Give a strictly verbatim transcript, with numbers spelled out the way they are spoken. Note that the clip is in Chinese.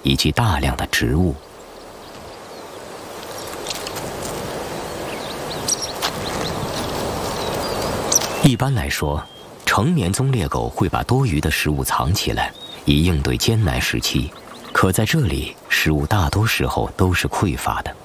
以及大量的植物。一般来说，成年棕猎狗会把多余的食物藏起来，以应对艰难时期。可在这里，食物大多时候都是匮乏的。